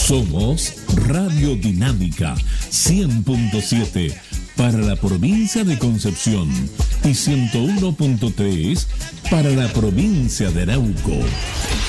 Somos Radio Dinámica 100.7 para la provincia de Concepción y 101.3 para la provincia de Arauco.